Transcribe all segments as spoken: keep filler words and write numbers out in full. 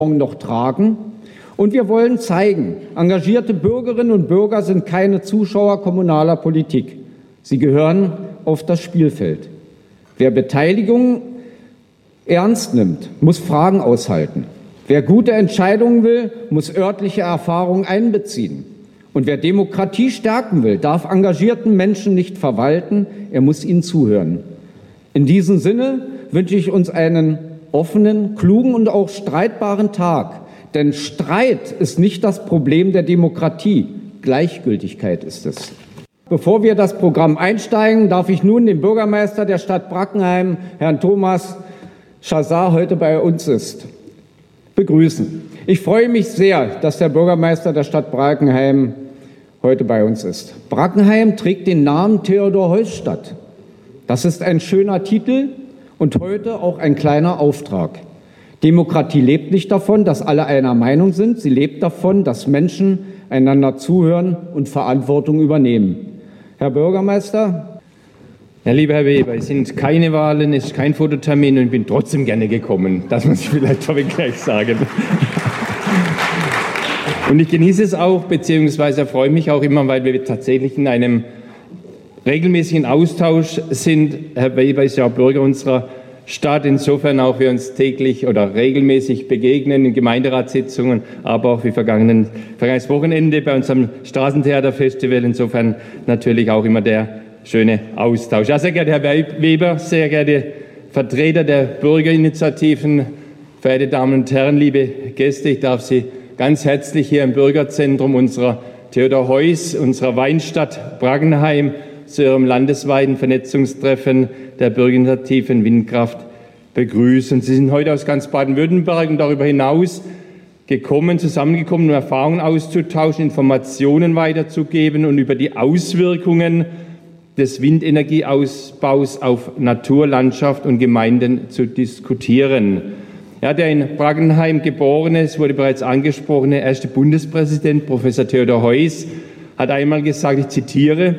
noch tragen. Und wir wollen zeigen, engagierte Bürgerinnen und Bürger sind keine Zuschauer kommunaler Politik. Sie gehören auf das Spielfeld. Wer Beteiligung ernst nimmt, muss Fragen aushalten. Wer gute Entscheidungen will, muss örtliche Erfahrungen einbeziehen. Und wer Demokratie stärken will, darf engagierten Menschen nicht verwalten, er muss ihnen zuhören. In diesem Sinne wünsche ich uns einen offenen, klugen und auch streitbaren Tag. Denn Streit ist nicht das Problem der Demokratie, Gleichgültigkeit ist es. Bevor wir das Programm einsteigen, darf ich nun den Bürgermeister der Stadt Brackenheim, Herrn Thomas Chazard, heute bei uns ist, begrüßen. Ich freue mich sehr, dass der Bürgermeister der Stadt Brackenheim heute bei uns ist. Brackenheim trägt den Namen Theodor-Heuss-Stadt. Das ist ein schöner Titel und heute auch ein kleiner Auftrag. Demokratie lebt nicht davon, dass alle einer Meinung sind. Sie lebt davon, dass Menschen einander zuhören und Verantwortung übernehmen. Herr Bürgermeister. Ja, lieber Herr Weber, es sind keine Wahlen, es ist kein Fototermin und ich bin trotzdem gerne gekommen. Das muss ich vielleicht vorweg gleich sagen. Und ich genieße es auch, beziehungsweise freue mich auch immer, weil wir tatsächlich in einem regelmäßigen Austausch sind. Herr Weber ist ja auch Bürger unserer Stadt, insofern auch wir uns täglich oder regelmäßig begegnen in Gemeinderatssitzungen, aber auch wie vergangenen, vergangenes Wochenende bei unserem Straßentheaterfestival. Insofern natürlich auch immer der schöne Austausch. Ja, sehr geehrter Herr Weber, sehr geehrte Vertreter der Bürgerinitiativen, verehrte Damen und Herren, liebe Gäste, ich darf Sie ganz herzlich hier im Bürgerzentrum unserer Theodor-Heuss, unserer Weinstadt Brackenheim, zu Ihrem landesweiten Vernetzungstreffen der Bürgerinitiativen Windkraft begrüßen. Sie sind heute aus ganz Baden-Württemberg und darüber hinaus gekommen, zusammengekommen, um Erfahrungen auszutauschen, Informationen weiterzugeben und über die Auswirkungen des Windenergieausbaus auf Natur, Landschaft und Gemeinden zu diskutieren. Ja, der in Brackenheim geborene, es wurde bereits angesprochene erste Bundespräsident, Professor Theodor Heuss, hat einmal gesagt, ich zitiere,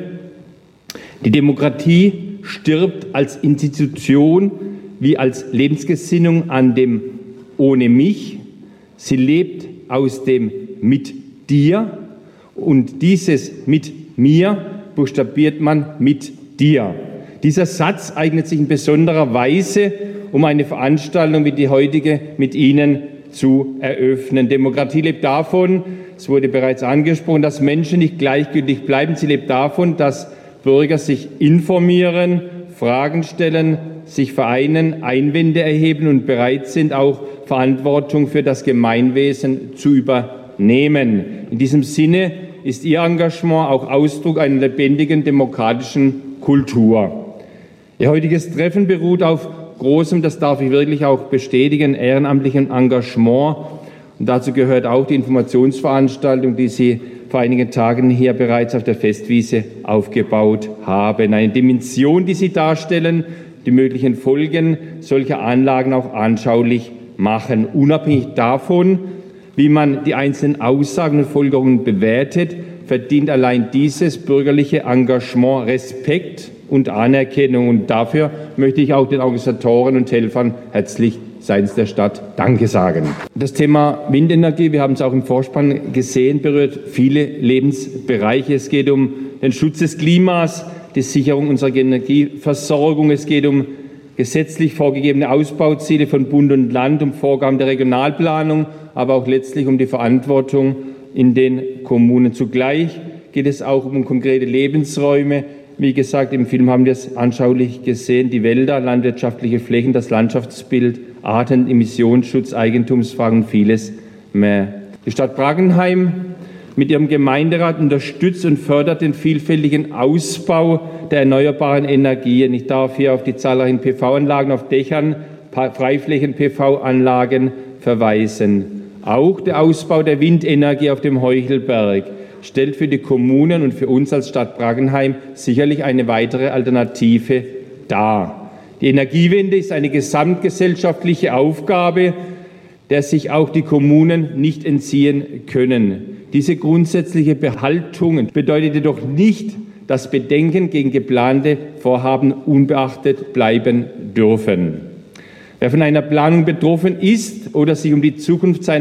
die Demokratie stirbt als Institution wie als Lebensgesinnung an dem Ohne mich. Sie lebt aus dem Mit dir und dieses Mit mir buchstabiert man mit dir. Dieser Satz eignet sich in besonderer Weise, um eine Veranstaltung wie die heutige mit Ihnen zu eröffnen. Demokratie lebt davon, es wurde bereits angesprochen, dass Menschen nicht gleichgültig bleiben. Sie lebt davon, dass Bürger sich informieren, Fragen stellen, sich vereinen, Einwände erheben und bereit sind, auch Verantwortung für das Gemeinwesen zu übernehmen. In diesem Sinne ist Ihr Engagement auch Ausdruck einer lebendigen demokratischen Kultur. Ihr heutiges Treffen beruht auf großem, das darf ich wirklich auch bestätigen, ehrenamtlichem Engagement. Und dazu gehört auch die Informationsveranstaltung, die Sie vor einigen Tagen hier bereits auf der Festwiese aufgebaut haben. Eine Dimension, die Sie darstellen, die möglichen Folgen solcher Anlagen auch anschaulich machen. Unabhängig davon, wie man die einzelnen Aussagen und Folgerungen bewertet, verdient allein dieses bürgerliche Engagement Respekt und Anerkennung. Und dafür möchte ich auch den Organisatoren und Helfern herzlich seitens der Stadt Danke sagen. Das Thema Windenergie, wir haben es auch im Vorspann gesehen, berührt viele Lebensbereiche. Es geht um den Schutz des Klimas, die Sicherung unserer Energieversorgung. Es geht um gesetzlich vorgegebene Ausbauziele von Bund und Land, um Vorgaben der Regionalplanung, aber auch letztlich um die Verantwortung in den Kommunen. Zugleich geht es auch um konkrete Lebensräume. Wie gesagt, im Film haben wir es anschaulich gesehen, die Wälder, landwirtschaftliche Flächen, das Landschaftsbild, Arten, Emissionsschutz, Eigentumsfragen und vieles mehr. Die Stadt Brackenheim mit ihrem Gemeinderat unterstützt und fördert den vielfältigen Ausbau der erneuerbaren Energien. Ich darf hier auf die zahlreichen P V-Anlagen auf Dächern, Freiflächen-P V-Anlagen verweisen. Auch der Ausbau der Windenergie auf dem Heuchelberg stellt für die Kommunen und für uns als Stadt Brackenheim sicherlich eine weitere Alternative dar. Die Energiewende ist eine gesamtgesellschaftliche Aufgabe, der sich auch die Kommunen nicht entziehen können. Diese grundsätzliche Haltung bedeutet jedoch nicht, dass Bedenken gegen geplante Vorhaben unbeachtet bleiben dürfen. Wer von einer Planung betroffen ist oder sich um die Zukunft seiner